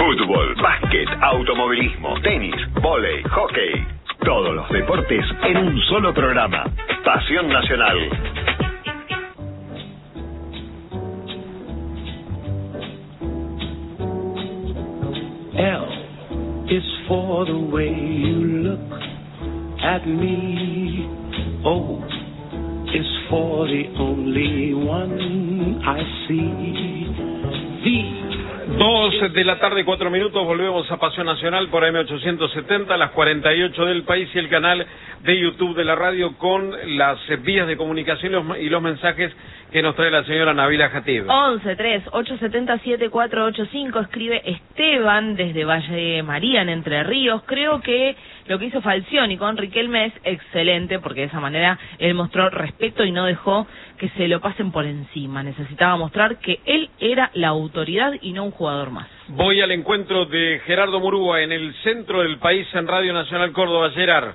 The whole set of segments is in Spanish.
Fútbol, básquet, automovilismo, tenis, vóley, hockey. Todos los deportes en un solo programa. Pasión Nacional. L is for the way you look at me. O is for the only one I see. V. 2 de la tarde, 4 minutos, volvemos a Pasión Nacional por AM870, las 48 del país y el canal de YouTube de la radio con las vías de comunicación y los mensajes que nos trae la señora Nabila Jatib. 11-3-870-7485, escribe Esteban desde Valle María, en Entre Ríos. Creo que lo que hizo Falcioni con Riquelme es excelente, porque de esa manera él mostró respeto y no dejó que se lo pasen por encima. Necesitaba mostrar que él era la autoridad y no un jugador más. Voy al encuentro de Gerardo Murúa en el centro del país en Radio Nacional Córdoba. Gerard.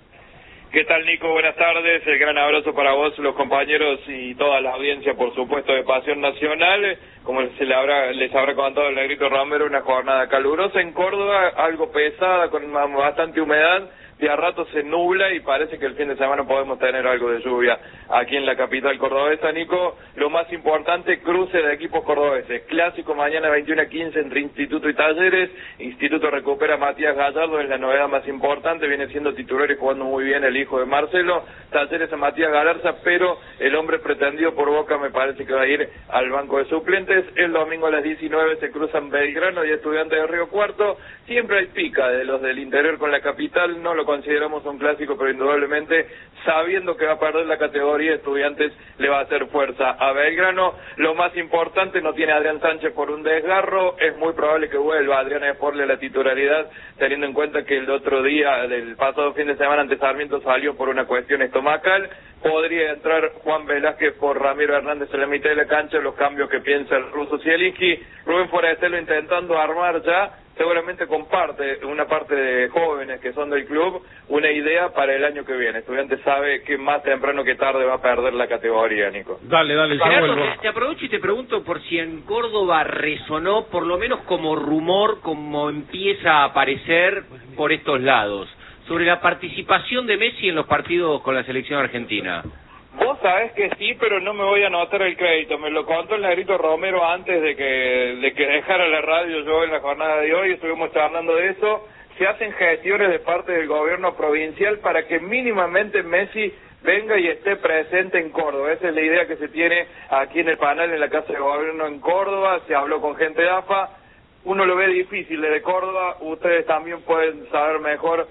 ¿Qué tal, Nico? Buenas tardes. El gran abrazo para vos, los compañeros y toda la audiencia, por supuesto, de Pasión Nacional. Como les habrá contado el Negrito Romero, una jornada calurosa en Córdoba, algo pesada, con bastante humedad. De a rato se nubla y parece que el fin de semana podemos tener algo de lluvia aquí en la capital cordobesa, Nico. Lo más importante, cruce de equipos cordobeses. Clásico mañana 21:15 entre Instituto y Talleres. Instituto recupera a Matías Gallardo, es la novedad más importante. Viene siendo titular y jugando muy bien el hijo de Marcelo. Talleres a Matías Galarza, pero el hombre pretendido por Boca me parece que va a ir al banco de suplentes. El domingo a las 19 se cruzan Belgrano y Estudiantes de Río Cuarto. Siempre hay pica de los del interior con la capital, no lo consideramos un clásico, pero indudablemente, sabiendo que va a perder la categoría, Estudiantes le va a hacer fuerza a Belgrano. Lo más importante, no tiene a Adrián Sánchez por un desgarro, es muy probable que vuelva Adrián Esporle a la titularidad, teniendo en cuenta que el otro día, del pasado fin de semana ante Sarmiento, salió por una cuestión estomacal. Podría entrar Juan Velázquez por Ramiro Hernández en la mitad de la cancha, los cambios que piensa el ruso Zielinski. Rubén Forastelo intentando armar ya, seguramente comparte una parte de jóvenes que son del club, una idea para el año que viene. Estudiantes sabe que más temprano que tarde va a perder la categoría, Nico. Dale, Gerardo, te aprovecho y te pregunto por si en Córdoba resonó, por lo menos como rumor, como empieza a aparecer por estos lados, sobre la participación de Messi en los partidos con la selección argentina. Vos sabés que sí, pero no me voy a anotar el crédito. Me lo contó el Negrito Romero antes de que dejara la radio yo en la jornada de hoy. Estuvimos charlando de eso. Se hacen gestiones de parte del gobierno provincial para que mínimamente Messi venga y esté presente en Córdoba. Esa es la idea que se tiene aquí en el panel en la Casa de Gobierno en Córdoba. Se habló con gente de AFA. Uno lo ve difícil desde Córdoba. Ustedes también pueden saber mejor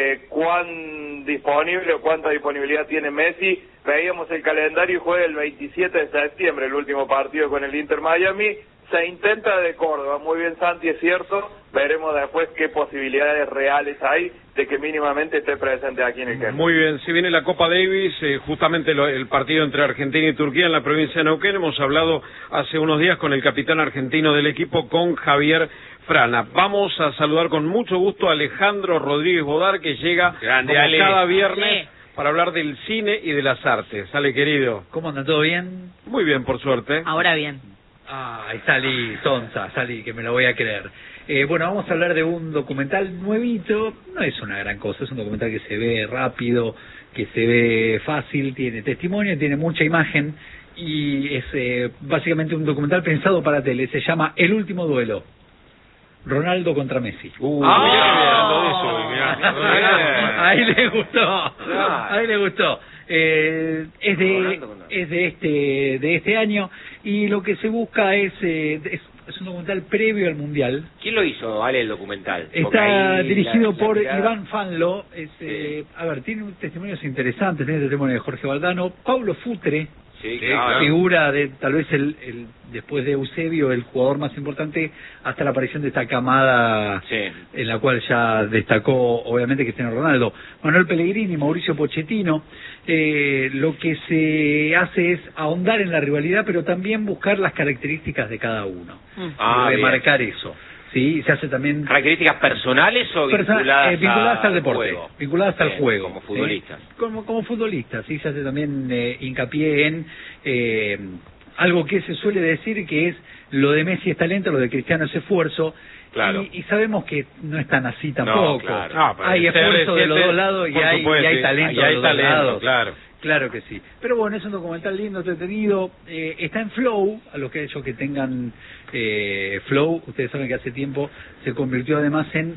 cuán disponible o cuánta disponibilidad tiene Messi. Veíamos el calendario y juega el 27 de septiembre, el último partido con el Inter Miami. Se intenta de Córdoba, muy bien Santi, es cierto. Veremos después qué posibilidades reales hay de que mínimamente esté presente aquí en el campo. Muy bien, si viene la Copa Davis, justamente el partido entre Argentina y Turquía en la provincia de Neuquén. Hemos hablado hace unos días con el capitán argentino del equipo, con Javier Frana. Vamos a saludar con mucho gusto a Alejandro Rodríguez Bodar, que llega grande, como Ale, cada viernes para hablar del cine y de las artes. Sale, querido. ¿Cómo anda? ¿Todo bien? Muy bien, por suerte. Ahora bien. Ay, salí, que me lo voy a creer. Bueno, vamos a hablar de un documental nuevito. No es una gran cosa, es un documental que se ve rápido, que se ve fácil, tiene testimonio, tiene mucha imagen y es básicamente un documental pensado para tele. Se llama El Último Duelo. Ronaldo contra Messi. Ahí le gustó. Ahí le gustó. Es de este año y lo que se busca es un documental previo al Mundial. ¿Quién lo hizo, Ale, el documental? Está dirigido por Iván Fanlo. A ver, tiene testimonios interesantes. Tiene testimonio de Jorge Valdano, Paulo Futre. Sí, claro. Figura de tal vez el después de Eusebio el jugador más importante hasta la aparición de esta camada, en la cual ya destacó obviamente Cristiano Ronaldo. Manuel Pellegrini, Mauricio Pochettino. Lo que se hace es ahondar en la rivalidad, pero también buscar las características de cada uno, remarcar eso. Sí, se hace también características personales o vinculadas al deporte, juego. Vinculadas al juego, como futbolistas. Como futbolistas, sí, se hace también hincapié en algo que se suele decir que es lo de Messi es talento, lo de Cristiano es esfuerzo. Claro. Y sabemos que no es tan así tampoco. No, claro. Hay esfuerzo de los dos lados y hay talento de los dos lados. Claro. Claro que sí. Pero bueno, es un documental lindo, entretenido. Está en Flow, a los que ellos que tengan Flow, ustedes saben que hace tiempo se convirtió además en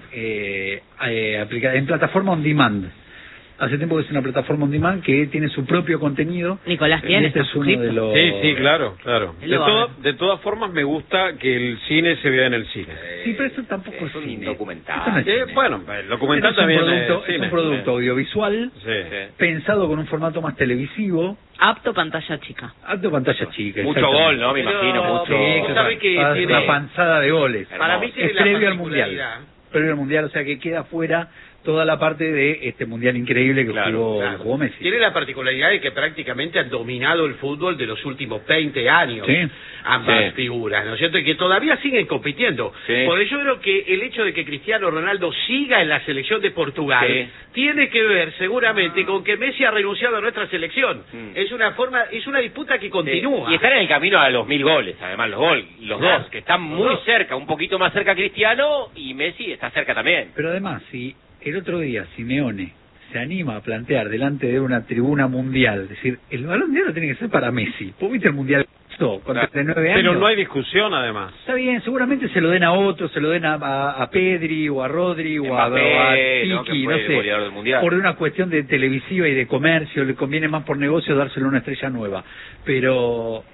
plataforma on demand. Hace tiempo que es una plataforma on demand que tiene su propio contenido. Nicolás tiene. Este es uno de los... Sí, claro. De todas formas me gusta que el cine se vea en el cine. Sí, pero eso tampoco es un cine. documental. No es cine. Bueno, el documental Pero también es un producto audiovisual pensado con un formato más televisivo. Apto pantalla chica. Apto pantalla chica. Mucho gol, ¿no? Me imagino, mucho. Sí, ¿Sabe que tiene una panzada de goles. Para mí tiene es la previo al mundial. particularidad. Previo al mundial, o sea que queda fuera toda la parte de este mundial increíble que jugó Messi. Tiene la particularidad de que prácticamente han dominado el fútbol de los últimos 20 años, ambas figuras, ¿no es cierto? Y que todavía siguen compitiendo. Por eso creo que el hecho de que Cristiano Ronaldo siga en la selección de Portugal tiene que ver seguramente con que Messi ha renunciado a nuestra selección. Es una disputa que continúa. Y están en el camino a los 1000 goles, además los dos, que están muy cerca, un poquito más cerca Cristiano, y Messi está cerca también. Pero además, si el otro día Simeone se anima a plantear delante de una tribuna mundial, es decir, el Balón de Oro tiene que ser para Messi. ¿Vos viste el mundial con 39 años? Pero no hay discusión, además. Está bien, seguramente se lo den a otros, se lo den a Pedri o a Rodri o a Tiki, no sé, por una cuestión de televisiva y de comercio, le conviene más por negocio dárselo a una estrella nueva. Pero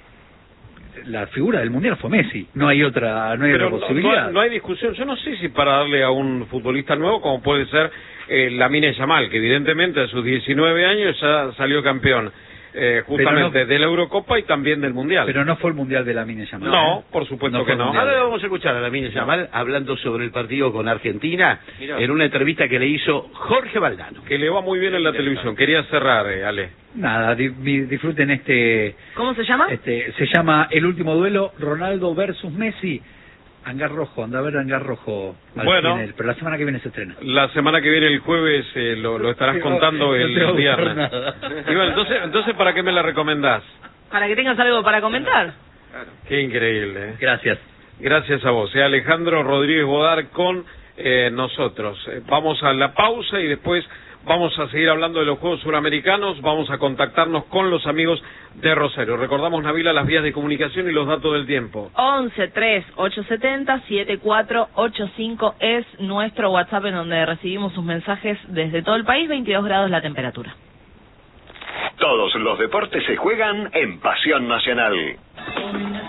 la figura del mundial fue Messi, no hay otra posibilidad. No hay discusión. Yo no sé si para darle a un futbolista nuevo, como puede ser Lamine Yamal, que evidentemente a sus 19 años ya salió campeón justamente de la Eurocopa y también del mundial. Pero no fue el mundial de Lamine Yamal. No, por supuesto que no. Ahora vamos a escuchar a Lamine Yamal hablando sobre el partido con Argentina en una entrevista que le hizo Jorge Valdano. Que le va muy bien en la televisión. Quería cerrar, Ale. Nada, disfruten ¿Cómo se llama? Se llama El Último Duelo, Ronaldo versus Messi. Hangar Rojo, anda a ver Hangar Rojo. Bueno, pero la semana que viene se estrena. La semana que viene, el jueves, lo estarás contando el viernes. Y bueno, entonces, ¿para qué me la recomendás? Para que tengas algo para comentar. Qué increíble. Gracias. Gracias a vos. Alejandro Rodríguez Bodar con nosotros. Vamos a la pausa y después vamos a seguir hablando de los Juegos Suramericanos. Vamos a contactarnos con los amigos de Rosario. Recordamos, Nabila, las vías de comunicación y los datos del tiempo. 11-3-870-7485 es nuestro WhatsApp en donde recibimos sus mensajes desde todo el país. 22 grados la temperatura. Todos los deportes se juegan en Pasión Nacional.